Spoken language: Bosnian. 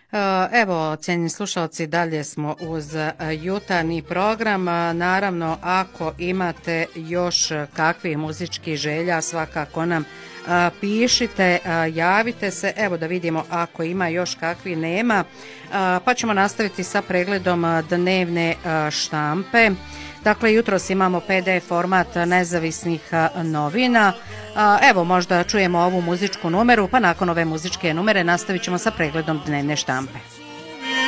Evo, cijenjeni slušalci, dalje smo uz jutarnji program. Naravno, ako imate još kakvih muzičkih želja, svakako nam pišite, javite se, evo da vidimo ako ima još kakvi, nema, pa ćemo nastaviti sa pregledom dnevne štampe. Dakle, jutros imamo PDF format nezavisnih novina. Evo, možda čujemo ovu muzičku numeru, pa nakon ove muzičke numere nastavit ćemo sa pregledom dnevne štampe.